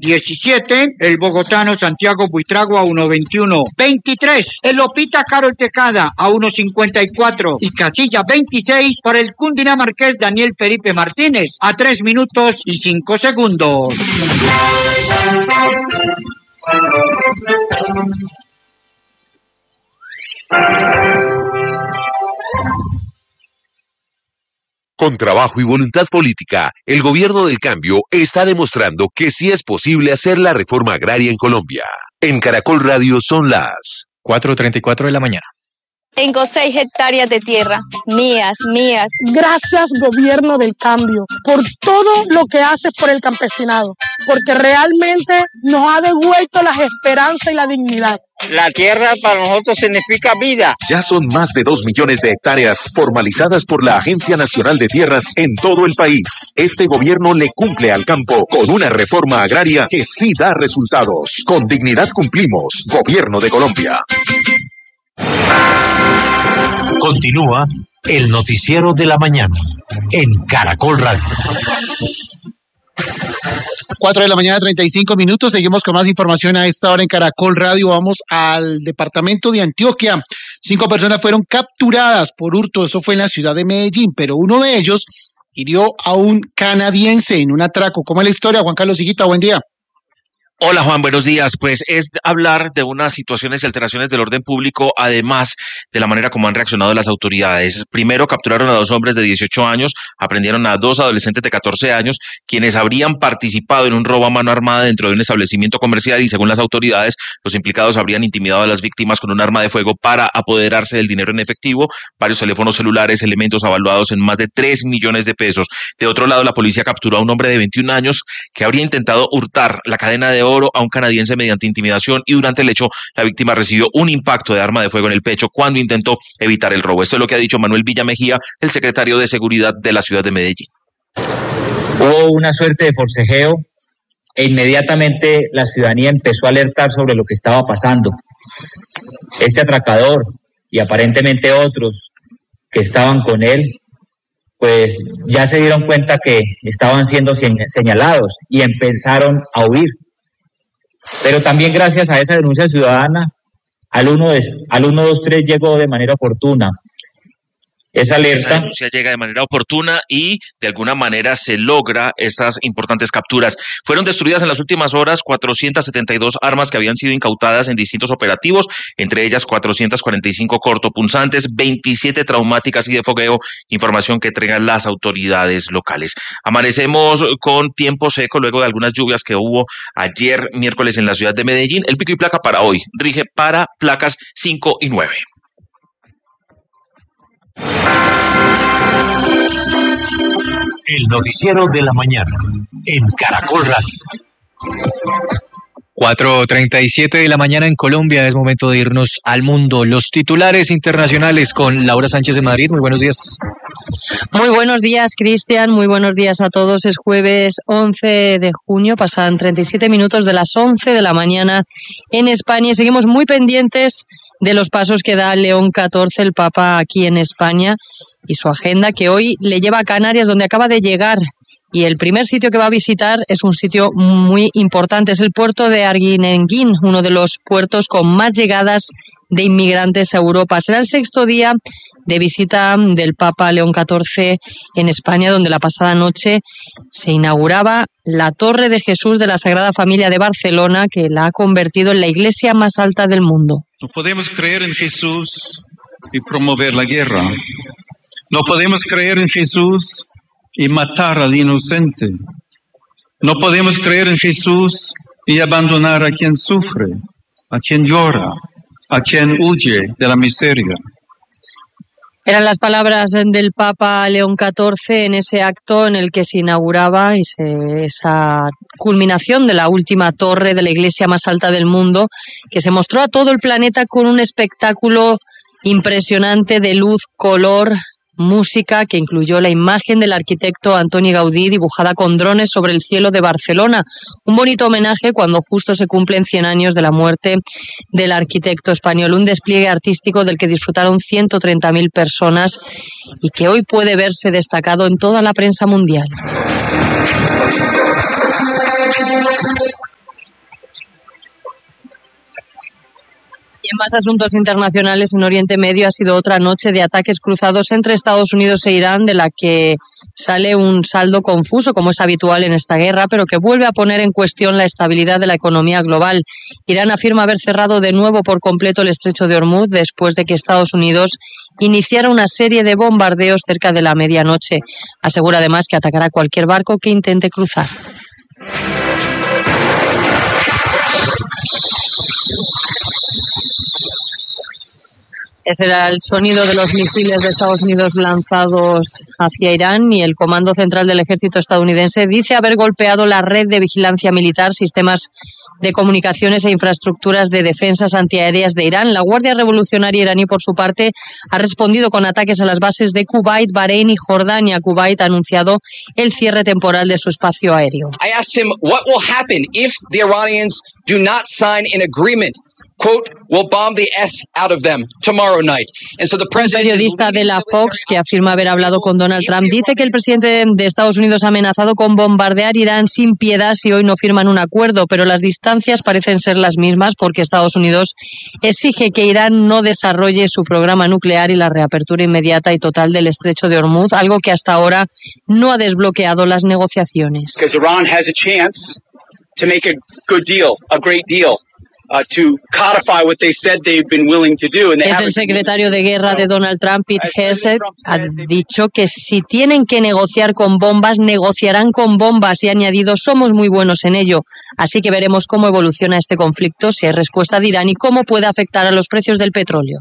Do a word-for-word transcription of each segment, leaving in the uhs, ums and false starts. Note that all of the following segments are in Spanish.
diecisiete. El bogotano Santiago Buitrago a uno veintiuno. veintitrés. El Lopita Carol Tejada a uno cincuenta y cuatro. Y casilla veintiséis por el cundinamarqués Daniel Felipe Martínez a tres minutos y cinco segundos. Con trabajo y voluntad política, el gobierno del cambio está demostrando que sí es posible hacer la reforma agraria en Colombia. En Caracol Radio son las cuatro treinta y cuatro de la mañana. Tengo seis hectáreas de tierra, mías, mías. Gracias, gobierno del cambio, por todo lo que haces por el campesinado, porque realmente nos ha devuelto las esperanzas y la dignidad. La tierra para nosotros significa vida. Ya son más de dos millones de hectáreas formalizadas por la Agencia Nacional de Tierras en todo el país. Este gobierno le cumple al campo con una reforma agraria que sí da resultados. Con dignidad cumplimos. Gobierno de Colombia. Continúa el noticiero de la mañana en Caracol Radio. cuatro de la mañana, treinta y cinco minutos. Seguimos con más información a esta hora en Caracol Radio. Vamos al departamento de Antioquia. Cinco personas fueron capturadas por hurto. Eso fue en la ciudad de Medellín, pero uno de ellos hirió a un canadiense en un atraco. ¿Cómo es la historia, Juan Carlos Higuita? Buen día. Hola Juan, buenos días. Pues es hablar de unas situaciones y alteraciones del orden público, además de la manera como han reaccionado las autoridades. Primero capturaron a dos hombres de dieciocho años, aprendieron a dos adolescentes de catorce años, quienes habrían participado en un robo a mano armada dentro de un establecimiento comercial y según las autoridades, los implicados habrían intimidado a las víctimas con un arma de fuego para apoderarse del dinero en efectivo, varios teléfonos celulares, elementos avaluados en más de tres millones de pesos. De otro lado, la policía capturó a un hombre de veintiún años que habría intentado hurtar la cadena de oro a un canadiense mediante intimidación y durante el hecho la víctima recibió un impacto de arma de fuego en el pecho cuando intentó evitar el robo. Esto es lo que ha dicho Manuel Villamejía, el secretario de Seguridad de la ciudad de Medellín. Hubo una suerte de forcejeo e inmediatamente la ciudadanía empezó a alertar sobre lo que estaba pasando. Este atracador y aparentemente otros que estaban con él pues ya se dieron cuenta que estaban siendo señalados y empezaron a huir. Pero también gracias a esa denuncia ciudadana, al uno dos tres llegó de manera oportuna. Esa alerta. Esa denuncia llega de manera oportuna y de alguna manera se logra estas importantes capturas. Fueron destruidas en las últimas horas cuatrocientas setenta y dos armas que habían sido incautadas en distintos operativos, entre ellas cuatrocientas cuarenta y cinco cortopunzantes, veintisiete traumáticas y de fogueo, información que entregan las autoridades locales. Amanecemos con tiempo seco luego de algunas lluvias que hubo ayer miércoles en la ciudad de Medellín. El pico y placa para hoy rige para placas cinco y nueve. El noticiero de la mañana en Caracol Radio. cuatro treinta y siete de la mañana en Colombia. Es momento de irnos al mundo. Los titulares internacionales con Laura Sánchez de Madrid. Muy buenos días. Muy buenos días, Cristian. Muy buenos días a todos. Es jueves once de junio. Pasan treinta y siete minutos de las once de la mañana en España. Y seguimos muy pendientes de los pasos que da León catorce, el Papa, aquí en España, y su agenda que hoy le lleva a Canarias, donde acaba de llegar. Y el primer sitio que va a visitar es un sitio muy importante, es el puerto de Arguineguín, uno de los puertos con más llegadas de inmigrantes a Europa. Será el sexto día de visita del Papa León catorce en España, donde la pasada noche se inauguraba la Torre de Jesús de la Sagrada Familia de Barcelona, que la ha convertido en la iglesia más alta del mundo. No podemos creer en Jesús y promover la guerra. No podemos creer en Jesús y matar al inocente. No podemos creer en Jesús y abandonar a quien sufre, a quien llora, a quien huye de la miseria. Eran las palabras del Papa León catorce en ese acto en el que se inauguraba ese, esa culminación de la última torre de la iglesia más alta del mundo, que se mostró a todo el planeta con un espectáculo impresionante de luz, color, música, que incluyó la imagen del arquitecto Antoni Gaudí dibujada con drones sobre el cielo de Barcelona. Un bonito homenaje cuando justo se cumplen cien años de la muerte del arquitecto español. Un despliegue artístico del que disfrutaron ciento treinta mil personas y que hoy puede verse destacado en toda la prensa mundial. Y en más asuntos internacionales, en Oriente Medio ha sido otra noche de ataques cruzados entre Estados Unidos e Irán, de la que sale un saldo confuso, como es habitual en esta guerra, pero que vuelve a poner en cuestión la estabilidad de la economía global. Irán afirma haber cerrado de nuevo por completo el estrecho de Hormuz después de que Estados Unidos iniciara una serie de bombardeos cerca de la medianoche. Asegura además que atacará cualquier barco que intente cruzar. Ese era el sonido de los misiles de Estados Unidos lanzados hacia Irán, y el Comando Central del Ejército estadounidense dice haber golpeado la red de vigilancia militar, sistemas de comunicaciones e infraestructuras de defensas antiaéreas de Irán. La Guardia Revolucionaria iraní, por su parte, ha respondido con ataques a las bases de Kuwait, Bahrein y Jordania. Kuwait ha anunciado el cierre temporal de su espacio aéreo. I asked him what will happen if the Iranians do not sign an agreement. Quote, we'll bomb the S out of them tomorrow night. And so the president... Un periodista de la Fox, que afirma haber hablado con Donald Trump, dice que el presidente de Estados Unidos ha amenazado con bombardear Irán sin piedad si hoy no firman un acuerdo, pero las distancias parecen ser las mismas porque Estados Unidos exige que Irán no desarrolle su programa nuclear y la reapertura inmediata y total del estrecho de Hormuz, algo que hasta ahora no ha desbloqueado las negociaciones. Because Iran has a chance to make a good deal, a great deal. Uh, to codify what they said they've been willing to do. And they es el secretario de guerra de Donald Trump, Pete Hegseth, ha dicho que si tienen que negociar con bombas, negociarán con bombas, y ha añadido, somos muy buenos en ello. Así que veremos cómo evoluciona este conflicto, si hay respuesta de Irán y cómo puede afectar a los precios del petróleo.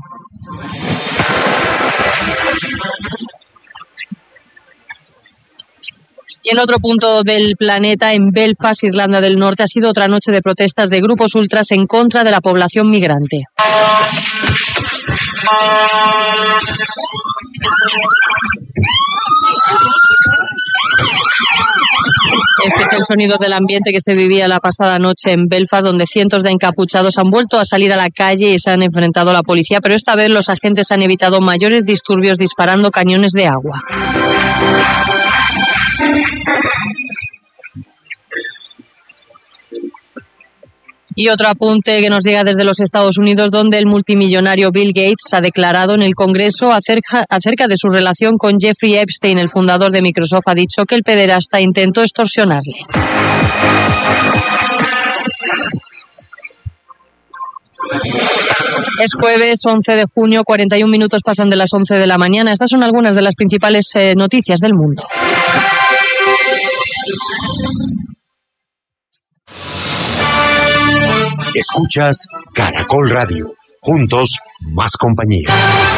Y en otro punto del planeta, en Belfast, Irlanda del Norte, ha sido otra noche de protestas de grupos ultras en contra de la población migrante. Este es el sonido del ambiente que se vivía la pasada noche en Belfast, donde cientos de encapuchados han vuelto a salir a la calle y se han enfrentado a la policía, pero esta vez los agentes han evitado mayores disturbios disparando cañones de agua. Y otro apunte que nos llega desde los Estados Unidos, donde el multimillonario Bill Gates ha declarado en el Congreso acerca, acerca de su relación con Jeffrey Epstein, el fundador de Microsoft. Ha dicho que el pederasta intentó extorsionarle. Es jueves once de junio, cuarenta y un minutos pasan de las once de la mañana. Estas son algunas de las principales eh, noticias del mundo. Escuchas Caracol Radio. Juntos, más compañía.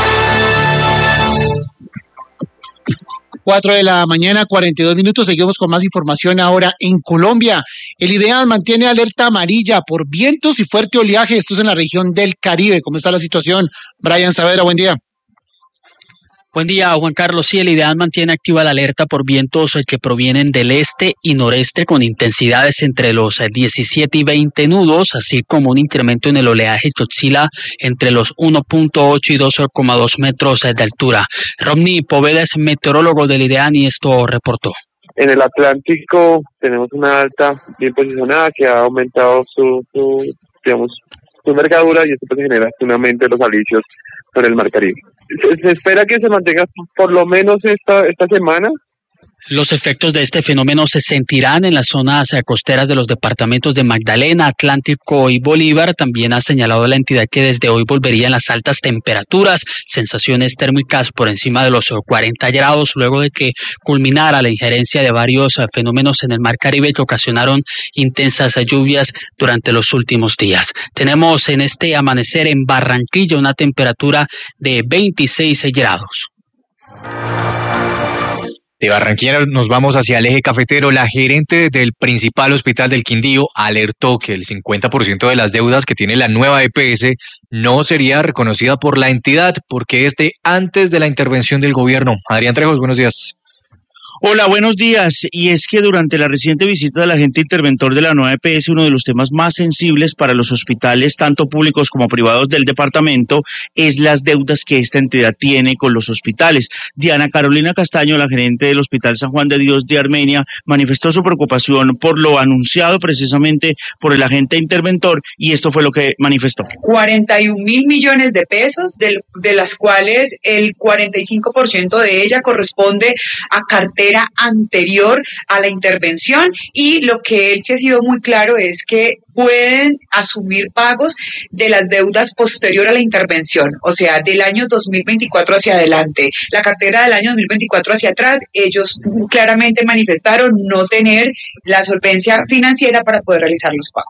Cuatro de la mañana, cuarenta y dos minutos. Seguimos con más información ahora en Colombia. El IDEAM mantiene alerta amarilla por vientos y fuerte oleaje. Esto es en la región del Caribe. ¿Cómo está la situación? Brian Saavedra, buen día. Buen día, Juan Carlos. Sí, el IDEAM mantiene activa la alerta por vientos que provienen del este y noreste con intensidades entre los diecisiete y veinte nudos, así como un incremento en el oleaje que oscila entre los uno punto ocho y dos coma dos metros de altura. Romney Poveda es meteorólogo del IDEAM y esto reportó. En el Atlántico tenemos una alta bien posicionada que ha aumentado su, su digamos, su envergadura, y esto pues genera un aumento de los alisios sobre el Mar Caribe. Se, se espera que se mantenga por lo menos esta, esta semana. Los efectos de este fenómeno se sentirán en las zonas costeras de los departamentos de Magdalena, Atlántico y Bolívar. También ha señalado la entidad que desde hoy volverían las altas temperaturas, sensaciones térmicas por encima de los cuarenta grados, luego de que culminara la injerencia de varios fenómenos en el Mar Caribe que ocasionaron intensas lluvias durante los últimos días. Tenemos en este amanecer en Barranquilla una temperatura de veintiséis grados. De Barranquilla nos vamos hacia el eje cafetero. La gerente del principal hospital del Quindío alertó que el cincuenta por ciento de las deudas que tiene la nueva E P S no sería reconocida por la entidad porque es de antes de la intervención del gobierno. Adrián Trejos, buenos días. Hola, buenos días. Y es que durante la reciente visita del agente interventor de la nueva E P S, uno de los temas más sensibles para los hospitales, tanto públicos como privados del departamento, es las deudas que esta entidad tiene con los hospitales. Diana Carolina Castaño, la gerente del Hospital San Juan de Dios de Armenia, manifestó su preocupación por lo anunciado precisamente por el agente interventor, y esto fue lo que manifestó. cuarenta y un mil millones de pesos, de, de las cuales el cuarenta y cinco por ciento de ella corresponde a cartera anterior a la intervención, y lo que él sí ha sido muy claro es que pueden asumir pagos de las deudas posterior a la intervención, o sea, del año dos mil veinticuatro hacia adelante. La cartera del año dos mil veinticuatro hacia atrás, ellos claramente manifestaron no tener la solvencia financiera para poder realizar los pagos.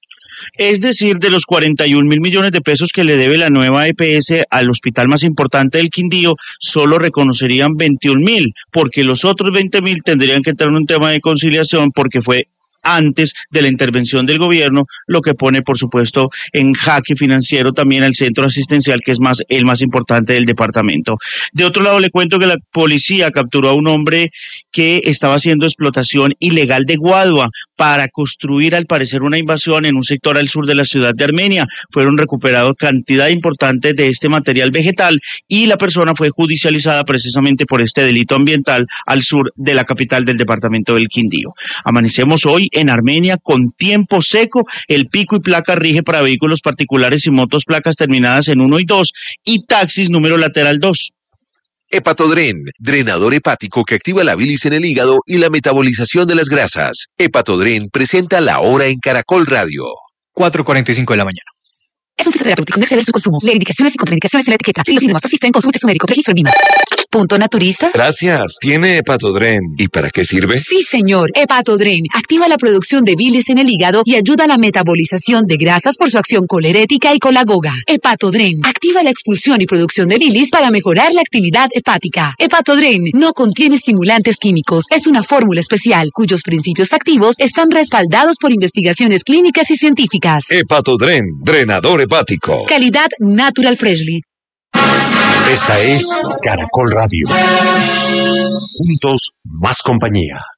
Es decir, de los cuarenta y un mil millones de pesos que le debe la nueva E P S al hospital más importante del Quindío, solo reconocerían veintiún mil, porque los otros veinte mil tendrían que entrar en un tema de conciliación porque fue antes de la intervención del gobierno, lo que pone, por supuesto, en jaque financiero también al centro asistencial, que es más el más importante del departamento. De otro lado, le cuento que la policía capturó a un hombre que estaba haciendo explotación ilegal de guadua para construir, al parecer, una invasión en un sector al sur de la ciudad de Armenia. Fueron recuperados cantidad importante de este material vegetal y la persona fue judicializada precisamente por este delito ambiental al sur de la capital del departamento del Quindío. Amanecemos hoy en Armenia con tiempo seco. El pico y placa rige para vehículos particulares y motos placas terminadas en uno y dos y taxis número lateral dos. Hepatodren, drenador hepático que activa la bilis en el hígado y la metabolización de las grasas. Hepatodren presenta La Hora en Caracol Radio. cuatro cuarenta y cinco de la mañana. Es un fitoterapéutico, no excede su consumo. Lee indicaciones y contraindicaciones en la etiqueta. Si los síntomas persisten, consulte a su médico. Registro en I M A. Punto naturista. Gracias. Tiene Hepatodren. ¿Y para qué sirve? Sí, señor. Hepatodren activa la producción de bilis en el hígado y ayuda a la metabolización de grasas por su acción colerética y colagoga. Hepatodren activa la expulsión y producción de bilis para mejorar la actividad hepática. Hepatodren no contiene estimulantes químicos. Es una fórmula especial cuyos principios activos están respaldados por investigaciones clínicas y científicas. Hepatodren, drenador hepático. Calidad Natural Freshly. Esta es Caracol Radio. Juntos, más compañía.